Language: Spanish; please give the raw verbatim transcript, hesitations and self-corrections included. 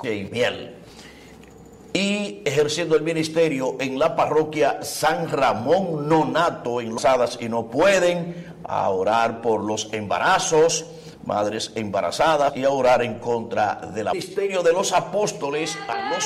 y miel. Y ejerciendo el ministerio en la parroquia San Ramón Nonato en Los Hadas, y no pueden, a orar por los embarazos, madres embarazadas, y a orar en contra del ministerio de los apóstoles a los